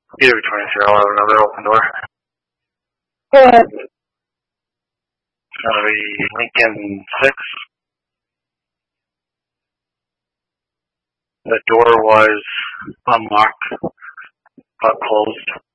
Either between us here, I'll have another open door. Go ahead. It's going to be Lincoln 6. The door was unlocked, but closed.